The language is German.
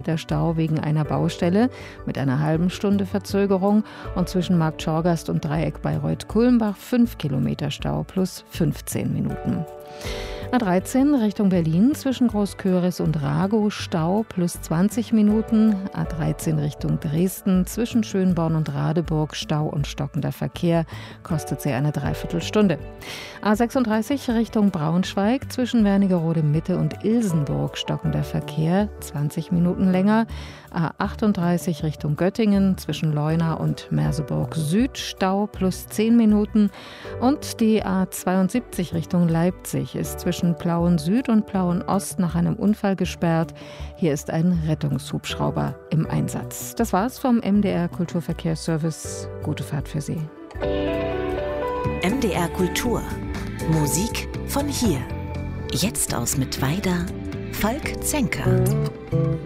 Kilometer Stau wegen einer Baustelle mit einer halben Stunde Verzögerung und zwischen Marktschorgast und Dreieck Bayreuth-Kulmbach 5 Kilometer Stau plus 15 Minuten. A13 Richtung Berlin zwischen Großköris und Ragow Stau plus 20 Minuten. A13 Richtung Dresden zwischen Schönborn und Radeburg Stau und stockender Verkehr, kostet sie eine Dreiviertelstunde. A36 Richtung Braunschweig zwischen Wernigerode Mitte und Ilsenburg stockender Verkehr, 20 Minuten länger. A38 Richtung Göttingen zwischen Leuna und Merseburg Süd Stau plus 10 Minuten. Und die A72 Richtung Leipzig ist zwischen Plauen Süd und Plauen Ost nach einem Unfall gesperrt. Hier ist ein Rettungshubschrauber im Einsatz. Das war's vom MDR Kulturverkehrsservice. Gute Fahrt für Sie. MDR Kultur. Musik von hier. Jetzt aus Mittweida. Falk Zenker.